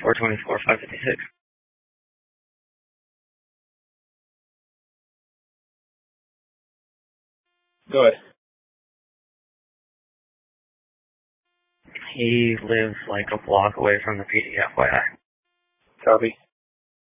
424, 556. Go ahead. He lives like a block away from the PD, FYI. Copy.